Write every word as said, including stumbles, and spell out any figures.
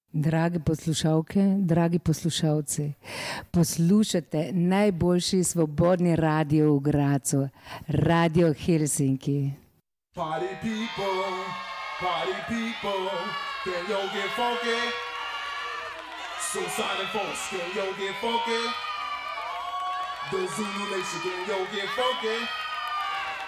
Drage poslušalke, dragi poslušalci, poslušate najboljši svobodni radio v Gracu, Radio Helsinki. Party people, party people, can you get funky? Suicide Force, can you get funky? The Zulu Nation, can you get funky?